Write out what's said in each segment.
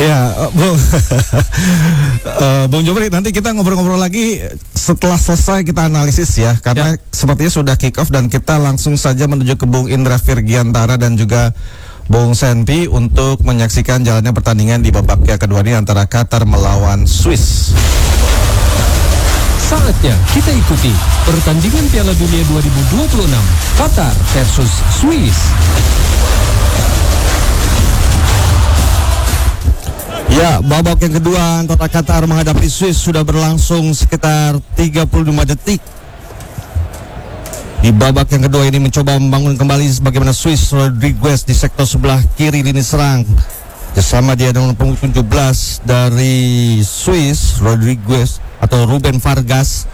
Ya, Bung, Bung Jopri, nanti kita ngobrol-ngobrol lagi setelah selesai kita analisis ya, karena sepertinya sudah kick off dan kita langsung saja menuju ke Bung Indra Virgiantara dan juga Bung Senti untuk menyaksikan jalannya pertandingan di babak yang kedua ini antara Qatar melawan Swiss. Saatnya kita ikuti pertandingan Piala Dunia 2026 Qatar versus Swiss. Ya, babak yang kedua antara Qatar menghadapi Swiss sudah berlangsung sekitar 35 detik. Di babak yang kedua ini mencoba membangun kembali bagaimana Swiss. Rodriguez di sektor sebelah kiri lini serang. Bersama dia dengan punggung 17 dari Swiss, Rodriguez atau Ruben Vargas.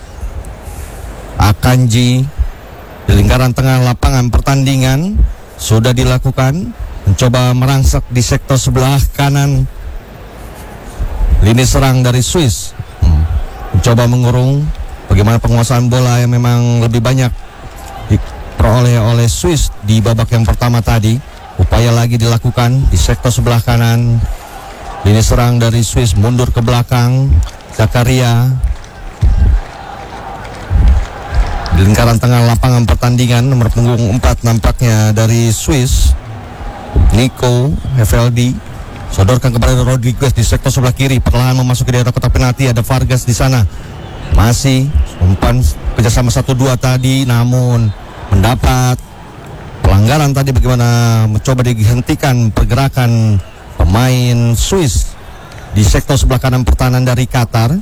Akanji di lingkaran tengah lapangan pertandingan sudah dilakukan. Mencoba merangsek di sektor sebelah kanan lini serang dari Swiss. Mencoba mengurung bagaimana penguasaan bola yang memang lebih banyak diperoleh oleh Swiss di babak yang pertama tadi. Upaya lagi dilakukan di sektor sebelah kanan lini serang dari Swiss, mundur ke belakang. Zakaria di lingkaran tengah lapangan pertandingan, nomor punggung 4 nampaknya dari Swiss, Nico Heveldi. Sodorkan kepada Rodriguez di sektor sebelah kiri, perlahan memasuki daerah kotak penalti. Ada Vargas di sana, masih umpan kerjasama 1-2 tadi, namun mendapat pelanggaran tadi. Bagaimana mencoba dihentikan pergerakan pemain Swiss di sektor sebelah kanan pertahanan dari Qatar.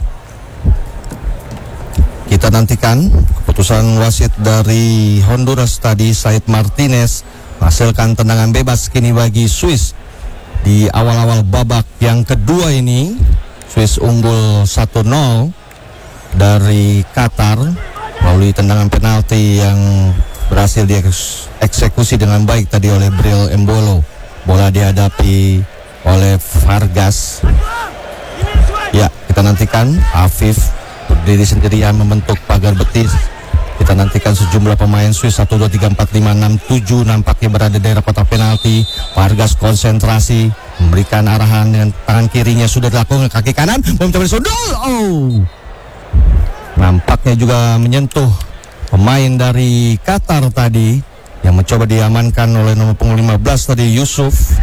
Kita nantikan keputusan wasit dari Honduras tadi, Said Martinez, menghasilkan tendangan bebas kini bagi Swiss. Di awal-awal babak yang kedua ini Swiss unggul 1-0 dari Qatar melalui tendangan penalti yang berhasil dieksekusi dengan baik tadi oleh Bril Embolo. Bola dihadapi oleh Vargas. Ya, kita nantikan Afif berdiri sendirian membentuk pagar betis. Kita nantikan sejumlah pemain Swiss 1, 2, 3, 4, 5, 6, 7 nampaknya berada di daerah kotak penalti. Vargas konsentrasi, memberikan arahan dengan tangan kirinya sudah dilakukan, kaki kanan mencoba disundul. Nampaknya juga menyentuh pemain dari Qatar tadi yang mencoba diamankan oleh nomor punggung 15 tadi, Yusuf,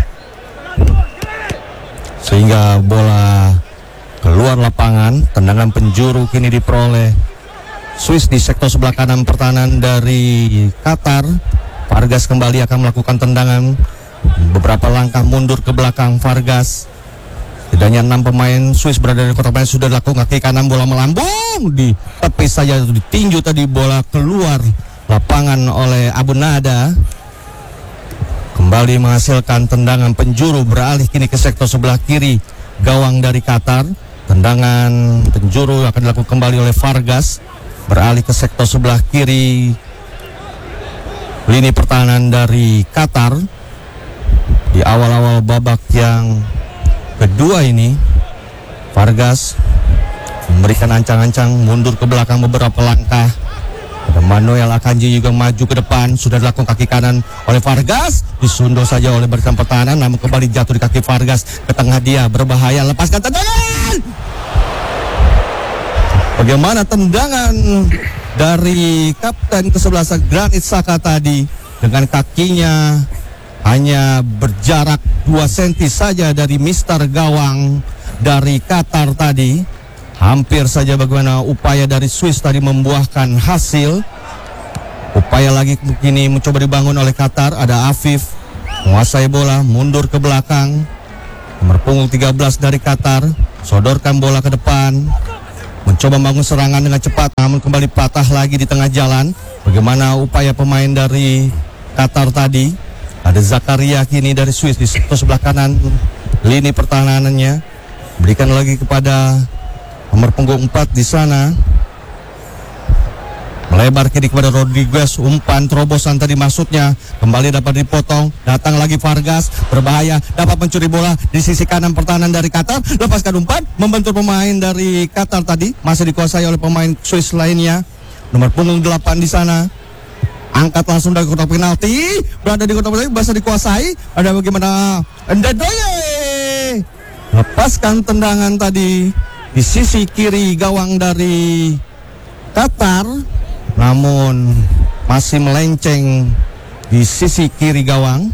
sehingga bola keluar lapangan. Tendangan penjuru kini diperoleh Swiss di sektor sebelah kanan pertahanan dari Qatar. Vargas kembali akan melakukan tendangan, beberapa langkah mundur ke belakang Vargas. Setidaknya 6 pemain Swiss berada di kotak penalti sudah dilakukan, kaki kanan bola melambung di tepi saja, ditinju tadi, bola keluar lapangan oleh Abu Nada. Kembali menghasilkan tendangan penjuru, beralih kini ke sektor sebelah kiri gawang dari Qatar. Tendangan penjuru akan dilakukan kembali oleh Vargas, beralih ke sektor sebelah kiri lini pertahanan dari Qatar. Di awal-awal babak yang kedua ini Vargas memberikan ancang-ancang mundur ke belakang beberapa langkah. Ada Manuel Akanji juga maju ke depan, sudah dilakukan kaki kanan oleh Vargas, disundul saja oleh barisan pertahanan, namun kembali jatuh di kaki Vargas. Ke tengah dia, berbahaya, lepaskan tendangan. Bagaimana tendangan dari kapten kesebelasan Granit Xhaka tadi, dengan kakinya hanya berjarak 2 cm saja dari mister gawang dari Qatar tadi. Hampir saja bagaimana upaya dari Swiss tadi membuahkan hasil. Upaya lagi kini mencoba dibangun oleh Qatar. Ada Afif menguasai bola, mundur ke belakang, nomor punggung 13 dari Qatar, sodorkan bola ke depan, mencoba membangun serangan dengan cepat, namun kembali patah lagi di tengah jalan. Bagaimana upaya pemain dari Qatar tadi. Ada Zakaria kini dari Swiss di sektor sebelah kanan lini pertahanannya, berikan lagi kepada nomor punggung 4 di sana, melebar kiri kepada Rodriguez. Umpan terobosan tadi maksudnya, kembali dapat dipotong. Datang lagi Vargas, berbahaya, dapat mencuri bola di sisi kanan pertahanan dari Qatar. Lepaskan umpan, membentur pemain dari Qatar tadi, masih dikuasai oleh pemain Swiss lainnya. Nomor punggung 8 di sana, angkat langsung dari kotak penalti, berada di kotak penalti, bisa dikuasai. Ada bagaimana Ndedoye, lepaskan tendangan tadi di sisi kiri gawang dari Qatar, namun masih melenceng di sisi kiri gawang.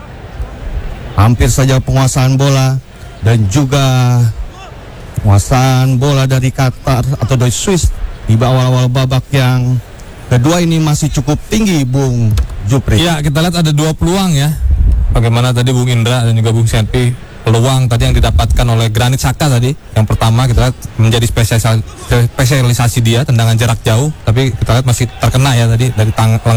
Hampir saja penguasaan bola dan juga penguasaan bola dari Qatar atau dari Swiss di awal-awal babak yang kedua ini masih cukup tinggi, Bung Jupri. Ya, kita lihat ada dua peluang ya. Bagaimana tadi Bung Indra dan juga Bung Senpi, peluang tadi yang didapatkan oleh Granit Xhaka tadi. Yang pertama kita lihat menjadi spesialisasi dia tendangan jarak jauh, tapi kita lihat masih terkena ya tadi dari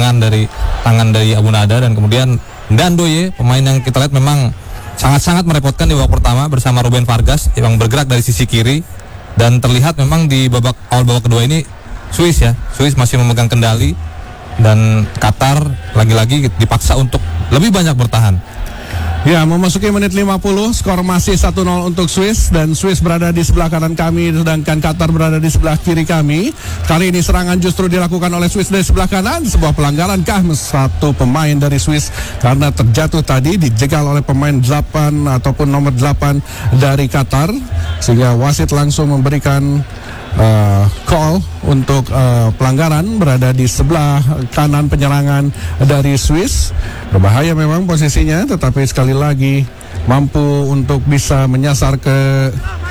tangan dari Abu Nada. Dan kemudian Ndoye, pemain yang kita lihat memang sangat-sangat merepotkan di babak pertama bersama Ruben Vargas yang bergerak dari sisi kiri. Dan terlihat memang di awal babak kedua ini Swiss masih memegang kendali, dan Qatar lagi-lagi dipaksa untuk lebih banyak bertahan. Ya, memasuki menit 50, skor masih 1-0 untuk Swiss, dan Swiss berada di sebelah kanan kami sedangkan Qatar berada di sebelah kiri kami. Kali ini serangan justru dilakukan oleh Swiss dari sebelah kanan. Sebuah pelanggaran kah satu pemain dari Swiss karena terjatuh tadi, dijegal oleh pemain 8 ataupun nomor 8 dari Qatar, sehingga wasit langsung memberikan call untuk pelanggaran berada di sebelah kanan penyerangan dari Swiss. Berbahaya memang posisinya, tetapi sekali lagi mampu untuk bisa menyasar ke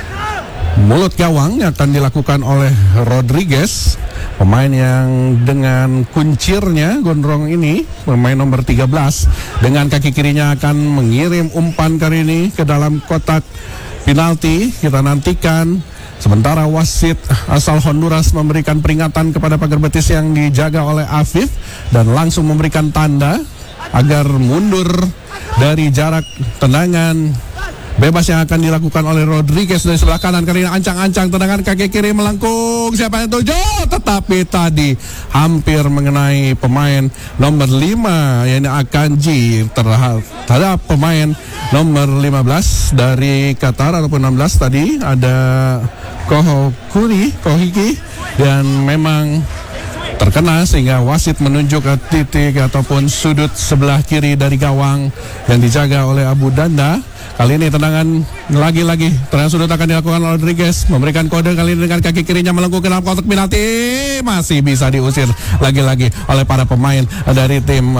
mulut gawang yang akan dilakukan oleh Rodriguez, pemain yang dengan kuncirnya gondrong ini, pemain nomor 13, dengan kaki kirinya akan mengirim umpan kali ini ke dalam kotak penalti. Kita nantikan. Sementara wasit asal Honduras memberikan peringatan kepada pagar betis yang dijaga oleh Afif dan langsung memberikan tanda agar mundur dari jarak tendangan bebas yang akan dilakukan oleh Rodriguez dari sebelah kanan. Kali ini ancang-ancang tendangan kaki kiri melengkung, siapa yang tuju, tetapi tadi hampir mengenai pemain nomor 5 yaitu Akanji terhadap pemain nomor 15 dari Qatar ataupun 16 tadi ada Kohiki, dan memang terkena sehingga wasit menunjuk ke titik ataupun sudut sebelah kiri dari gawang yang dijaga oleh Abu Danda. Kali ini tendangan lagi-lagi tendangan sudut akan dilakukan oleh Rodriguez, memberikan kode kali ini dengan kaki kirinya melengkung ke dalam kotak penalti, masih bisa diusir lagi-lagi oleh para pemain dari tim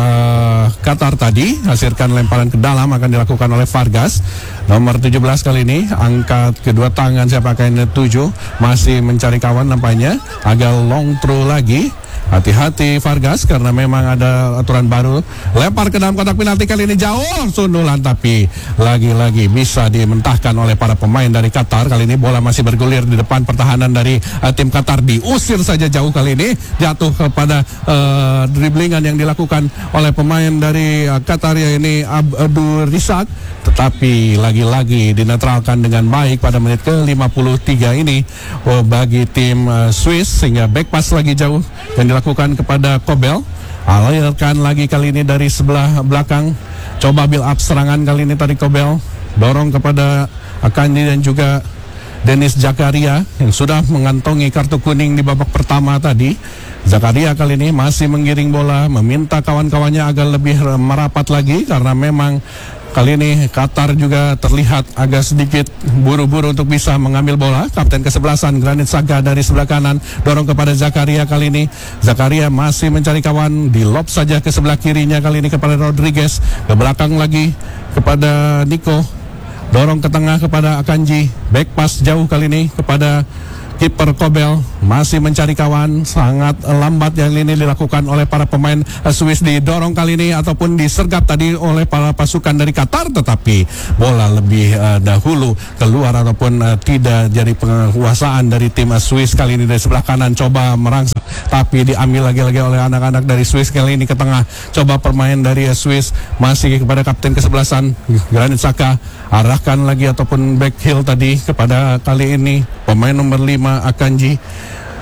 Qatar tadi. Hasilkan lemparan ke dalam akan dilakukan oleh Vargas nomor 17 kali ini, angkat kedua tangan siapa kainnya 7, masih mencari kawan nampaknya, agak long throw lagi. Hati-hati Vargas karena memang ada aturan baru. Lempar ke dalam kotak penalti kali ini jauh sundulan, tapi lagi-lagi bisa dimentahkan oleh para pemain dari Qatar. Kali ini bola masih bergulir di depan pertahanan dari tim Qatar, diusir saja jauh kali ini, jatuh kepada driblingan yang dilakukan oleh pemain dari Qatar yaitu Abdul Rizak, tetapi lagi-lagi dinetralkan dengan baik pada menit ke-53 ini bagi tim Swiss, sehingga back pass lagi jauh yang dilakukan kepada Kobel. Alirkan lagi kali ini dari sebelah belakang, coba build up serangan kali ini tadi Kobel, dorong kepada Akanji dan juga Dennis Zakaria yang sudah mengantongi kartu kuning di babak pertama tadi. Zakaria kali ini masih menggiring bola, meminta kawan-kawannya agar lebih merapat lagi karena memang kali ini Qatar juga terlihat agak sedikit buru-buru untuk bisa mengambil bola. Kapten ke-11 Granit Xhaka dari sebelah kanan dorong kepada Zakaria kali ini. Zakaria masih mencari kawan, di lob saja ke sebelah kirinya kali ini kepada Rodriguez. Ke belakang lagi kepada Nico, dorong ke tengah kepada Akanji. Back pass jauh kali ini kepada kiper Kobel, masih mencari kawan, sangat lambat yang ini dilakukan oleh para pemain Swiss. Didorong kali ini ataupun disergap tadi oleh para pasukan dari Qatar, tetapi bola lebih dahulu keluar ataupun tidak jadi penguasaan dari tim Swiss. Kali ini dari sebelah kanan coba merangsek, tapi diambil lagi-lagi oleh anak-anak dari Swiss. Kali ini ke tengah, coba permain dari Swiss masih kepada kapten ke-11 Granit Xhaka, arahkan lagi ataupun back heel tadi kepada kali ini pemain nomor 5 Akanji.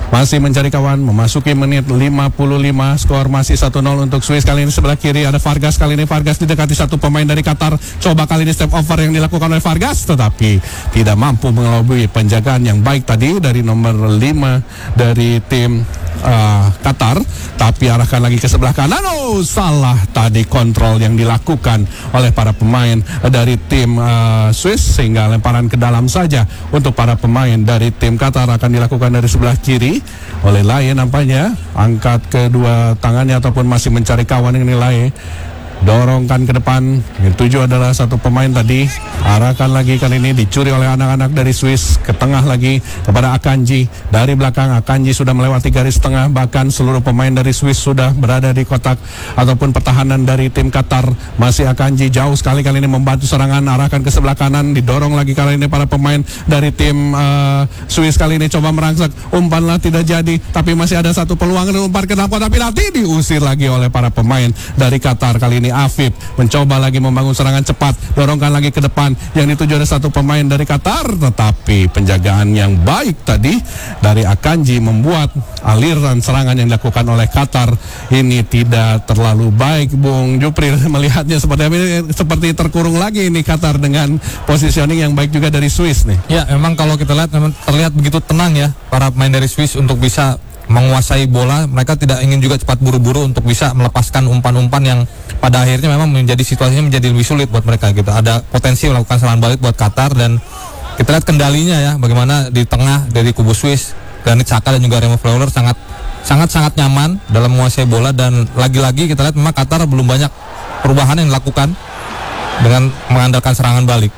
masih mencari kawan, memasuki menit 55, skor masih 1-0 untuk Swiss. Kali ini sebelah kiri ada Vargas, kali ini Vargas didekati satu pemain dari Qatar. Coba kali ini step over yang dilakukan oleh Vargas, tetapi tidak mampu mengelabui penjagaan yang baik tadi dari nomor 5 dari tim Qatar. Tapi arahkan lagi ke sebelah kanan. Oh, salah tadi kontrol yang dilakukan oleh para pemain dari tim Swiss, sehingga lemparan ke dalam saja untuk para pemain dari tim Qatar akan dilakukan dari sebelah kiri oleh Laye. Nampaknya angkat kedua tangannya ataupun masih mencari kawan yang nilai. Dorongkan ke depan. Yang tuju adalah satu pemain tadi. Arahkan lagi, kali ini dicuri oleh anak-anak dari Swiss. Ke tengah lagi kepada Akanji. Dari belakang Akanji sudah melewati garis tengah. Bahkan seluruh pemain dari Swiss sudah berada di kotak ataupun pertahanan dari tim Qatar. Masih Akanji jauh sekali kali ini membantu serangan. Arahkan ke sebelah kanan. Didorong lagi kali ini para pemain dari tim Swiss. Kali ini coba merangsek. Umpanlah tidak jadi. Tapi masih ada satu peluang. Umpan ke dalam kotak penalti. Diusir lagi oleh para pemain dari Qatar. Kali ini Afif mencoba lagi membangun serangan cepat, dorongkan lagi ke depan, yang dituju ada satu pemain dari Qatar, tetapi penjagaan yang baik tadi dari Akanji membuat aliran serangan yang dilakukan oleh Qatar ini tidak terlalu baik. Bung Jupri melihatnya seperti terkurung lagi ini Qatar dengan positioning yang baik juga dari Swiss nih. Ya, memang kalau kita lihat memang terlihat begitu tenang ya para pemain dari Swiss untuk bisa menguasai bola. Mereka tidak ingin juga cepat buru-buru untuk bisa melepaskan umpan-umpan yang pada akhirnya memang menjadi situasinya menjadi lebih sulit buat mereka gitu. Ada potensi melakukan serangan balik buat Qatar, dan kita lihat kendalinya ya, bagaimana di tengah dari kubu Swiss, Granit Xhaka dan juga Remo Freuler sangat nyaman dalam menguasai bola. Dan lagi-lagi kita lihat memang Qatar belum banyak perubahan yang dilakukan dengan mengandalkan serangan balik.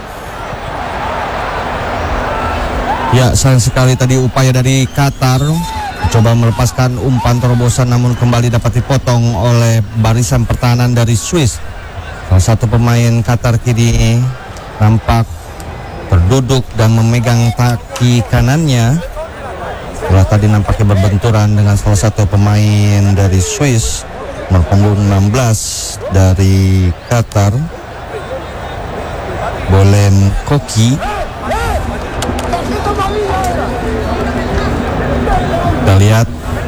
Ya, sayang sekali tadi upaya dari Qatar coba melepaskan umpan terobosan, namun kembali dapat dipotong oleh barisan pertahanan dari Swiss. Salah satu pemain Qatar kini nampak berduduk dan memegang kaki kanannya setelah tadi nampaknya berbenturan dengan salah satu pemain dari Swiss, nomor punggung 16 dari Qatar, Bolem Koki. Kita lihat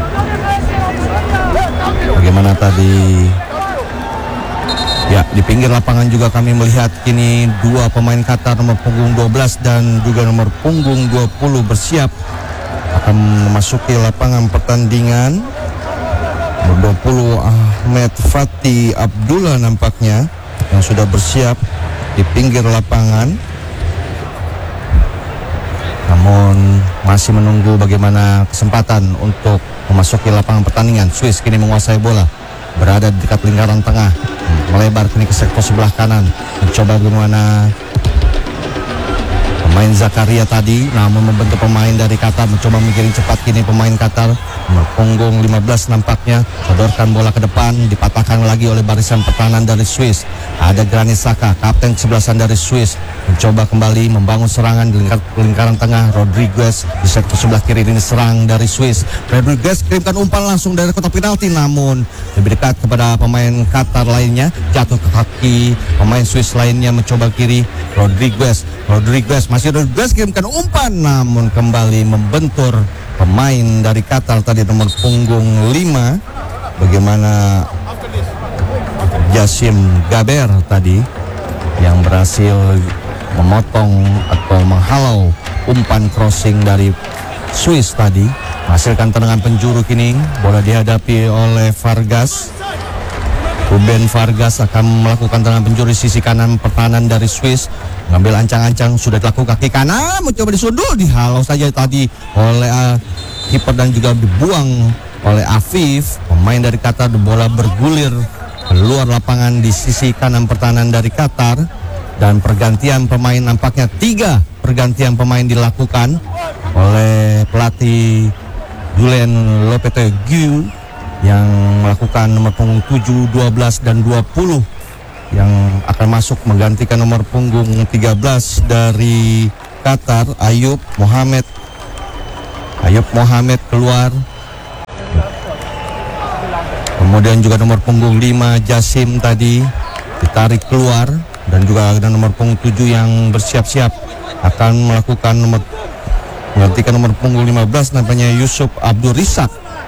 bagaimana tadi ya, di pinggir lapangan juga kami melihat kini dua pemain Qatar, nomor punggung 12 dan juga nomor punggung 20 bersiap akan memasuki lapangan pertandingan. Nomor 20 Ahmed Fatih Abdullah nampaknya yang sudah bersiap di pinggir lapangan, namun masih menunggu bagaimana kesempatan untuk memasuki lapangan pertandingan. Swiss kini menguasai bola, berada di dekat lingkaran tengah, melebar kini ke sektor sebelah kanan, mencoba bagaimana pemain Zakaria tadi, namun membentuk pemain dari Qatar, mencoba menggiring cepat kini pemain Qatar, nomor punggung 15 nampaknya sodorkan bola ke depan, dipatahkan lagi oleh barisan pertahanan dari Swiss. Ada Granit Xhaka, kapten kesebelasan dari Swiss, mencoba kembali membangun serangan di lingkaran tengah. Rodriguez di sektor sebelah kiri ini serang dari Swiss. Rodriguez kirimkan umpan langsung dari kotak penalti, namun lebih dekat kepada pemain Qatar lainnya, jatuh ke kaki pemain Swiss lainnya. Mencoba kiri, Rodriguez masih Rodriguez kirimkan umpan, namun kembali membentur pemain dari Qatar tadi, nomor punggung 5. Bagaimana Jassim Gaber tadi yang berhasil memotong atau menghalau umpan crossing dari Swiss tadi, menghasilkan tendangan penjuru. Kini bola dihadapi oleh Vargas. Ruben Vargas akan melakukan tendangan penjuru di sisi kanan pertahanan dari Swiss, mengambil ancang-ancang, sudah dilakukan kaki kanan, mencoba disundul, dihalau saja tadi oleh kiper dan juga dibuang oleh Afif. Pemain dari Qatar, bola bergulir keluar lapangan di sisi kanan pertahanan dari Qatar, dan pergantian pemain nampaknya 3 pergantian pemain dilakukan oleh pelatih Julien Lopetegui yang melakukan nomor punggung 7, 12 dan 20 yang akan masuk menggantikan nomor punggung 13 dari Qatar, Ayub Mohamed keluar. Kemudian juga nomor punggung 5 Jassim tadi ditarik keluar, dan juga ada nomor punggung 7 yang bersiap-siap akan melakukan nomor menggantikan nomor punggung 15 namanya Yusuf Abdul Risak.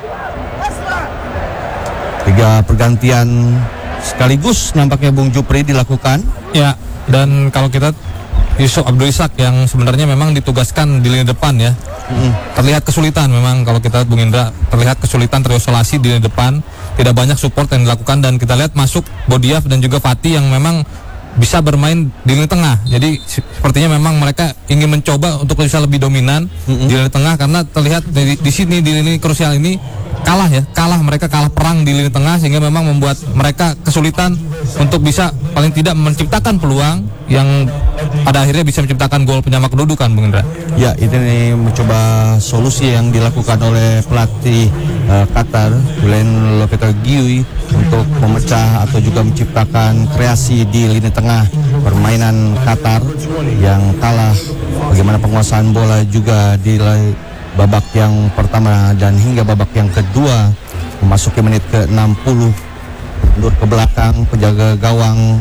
3 pergantian sekaligus nampaknya Bung Jupri dilakukan. Ya, dan kalau kita Yusuf Abdul Isak yang sebenarnya memang ditugaskan di lini depan ya. Terlihat kesulitan memang kalau kita Bung Indra, terlihat kesulitan terisolasi di lini depan, tidak banyak support yang dilakukan, dan kita lihat masuk Bodiaf dan juga Fatih yang memang bisa bermain di lini tengah. Jadi sepertinya memang mereka ingin mencoba untuk bisa lebih dominan di lini tengah, karena terlihat di sini di lini krusial ini mereka kalah perang di lini tengah, sehingga memang membuat mereka kesulitan untuk bisa paling tidak menciptakan peluang yang pada akhirnya bisa menciptakan gol penyama kedudukan, Bung Indra. Ya, ini mencoba solusi yang dilakukan oleh pelatih Qatar, Julen Lopetegui, untuk memecah atau juga menciptakan kreasi di lini tengah permainan Qatar yang kalah. Bagaimana penguasaan bola juga di babak yang pertama dan hingga babak yang kedua, memasuki menit ke-60, mundur ke belakang penjaga gawang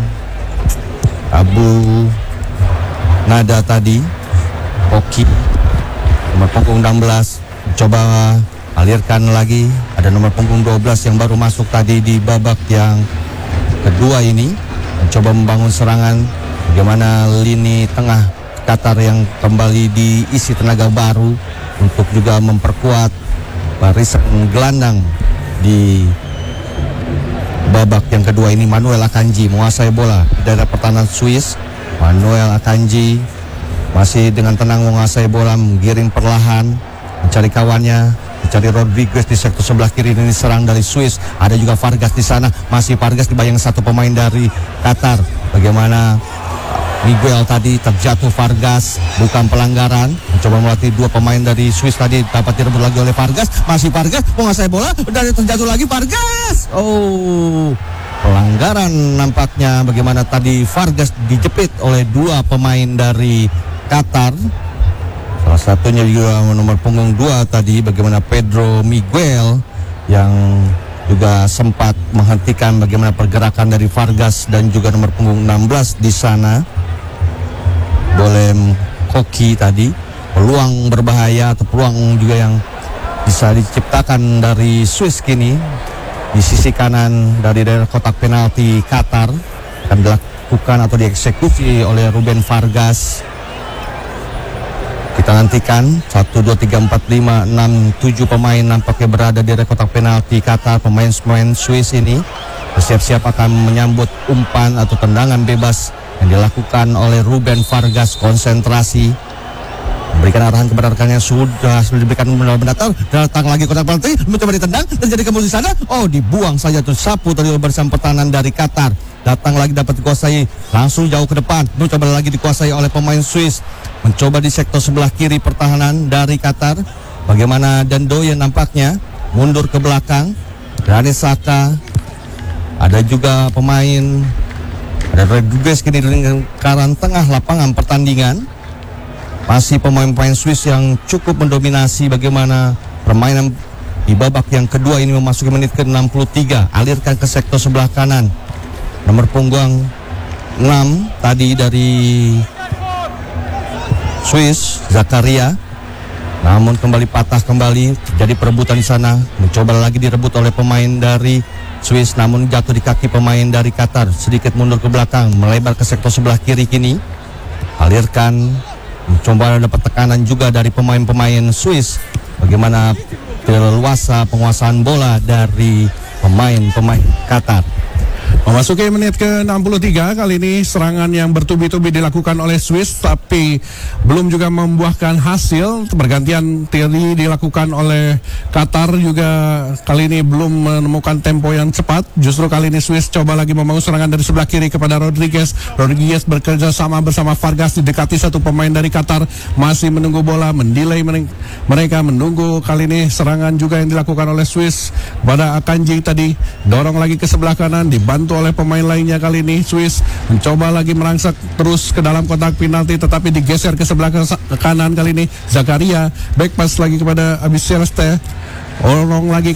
Abu Nada tadi, Koki nomor punggung 16 coba alirkan lagi. Ada nomor punggung 12 yang baru masuk tadi di babak yang kedua ini, mencoba membangun serangan. Bagaimana lini tengah Qatar yang kembali diisi tenaga baru untuk juga memperkuat barisan gelandang di babak yang kedua ini. Manuel Akanji menguasai bola dari pertahanan Swiss. Manuel Akanji masih dengan tenang menguasai bola, menggiring perlahan, mencari kawannya, mencari Rodriguez di sektor sebelah kiri. Ini serang dari Swiss. Ada juga Vargas di sana, masih Vargas dibayang satu pemain dari Qatar. Bagaimana Miguel tadi terjatuh, Vargas bukan pelanggaran, mencoba melatih 2 pemain dari Swiss tadi, dapat direbut lagi oleh Vargas, masih Vargas menguasai bola dan terjatuh lagi Vargas. Pelanggaran nampaknya. Bagaimana tadi Vargas dijepit oleh 2 pemain dari Qatar, salah satunya juga nomor punggung 2 tadi, bagaimana Pedro Miguel yang juga sempat menghentikan bagaimana pergerakan dari Vargas dan juga nomor punggung 16 di sana. Boleh Koki tadi, peluang berbahaya atau peluang juga yang bisa diciptakan dari Swiss kini di sisi kanan dari daerah kotak penalti Qatar, akan dilakukan atau dieksekusi oleh Ruben Vargas. Kita nantikan 1, 2, 3, 4, 5, 6, 7 pemain nampaknya berada di daerah kotak penalti Qatar. Pemain-pemain Swiss ini bersiap-siap akan menyambut umpan atau tendangan bebas yang dilakukan oleh Ruben Vargas. Konsentrasi, memberikan arahan kepada rekannya, sudah diberikan mendatar, datang lagi kotak penalti, mencoba ditendang, terjadi kembali di sana. Dibuang saja tuh sapu dari barisan pertahanan dari Qatar. Datang lagi, dapat dikuasai, langsung jauh ke depan, mencoba lagi dikuasai oleh pemain Swiss. Mencoba di sektor sebelah kiri pertahanan dari Qatar. Bagaimana Dandoye nampaknya mundur ke belakang. Granit Xhaka, ada juga pemain, ada Rodriguez kini di lingkaran tengah lapangan pertandingan. Masih pemain-pemain Swiss yang cukup mendominasi bagaimana permainan di babak yang kedua ini, memasuki menit ke-63. Alirkan ke sektor sebelah kanan, nomor punggung 6 tadi dari Swiss, Zakaria, namun kembali patah kembali. Jadi perebutan di sana, mencoba lagi direbut oleh pemain dari Swiss, namun jatuh di kaki pemain dari Qatar. Sedikit mundur ke belakang, melebar ke sektor sebelah kiri kini. Alirkan, mencoba dapat tekanan juga dari pemain-pemain Swiss. Bagaimana leluasa penguasaan bola dari pemain-pemain Qatar. Memasuki menit ke-63, kali ini serangan yang bertubi-tubi dilakukan oleh Swiss tapi belum juga membuahkan hasil. Pergantian Thierry dilakukan oleh Qatar juga kali ini belum menemukan tempo yang cepat. Justru kali ini Swiss coba lagi membangun serangan dari sebelah kiri kepada Rodriguez. Rodriguez bekerja sama bersama Vargas, didekati satu pemain dari Qatar, masih menunggu bola, mendelay mereka menunggu. Kali ini serangan juga yang dilakukan oleh Swiss pada Akanji tadi, dorong lagi ke sebelah kanan, dibantu oleh pemain lainnya. Kali ini Swiss mencoba lagi merangsak terus ke dalam kotak penalti, tetapi digeser ke sebelah kanan. Kali ini Zakaria back pass lagi kepada Abis Celeste, dorong lagi